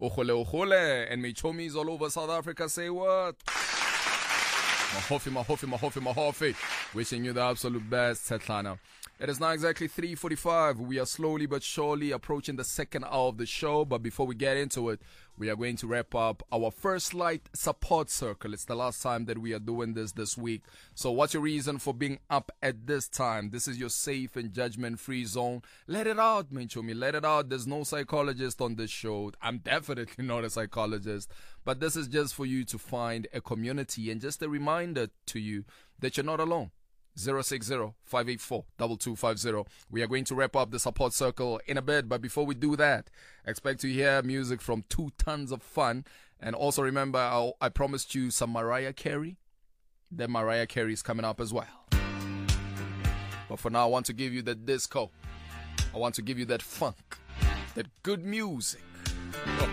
Uchole, and my chomies all over South Africa say what? Mahofi. Wishing you the absolute best, Tetlana. It is now exactly 3:45. We are slowly but surely approaching the second hour of the show. But before we get into it, we are going to wrap up our First Light support circle. It's the last time that we are doing this week. So what's your reason for being up at this time? This is your safe and judgment-free zone. Let it out, Menchomi. Let it out. There's no psychologist on this show. I'm definitely not a psychologist. But this is just for you to find a community and just a reminder to you that you're not alone. 060-584-2250. We are going to wrap up the support circle in a bit, but before we do that, expect to hear music from 2 Tons of Fun. And also remember, I promised you some Mariah Carey. Then Mariah Carey is coming up as well. But for now, I want to give you that disco. I want to give you that funk, that good music.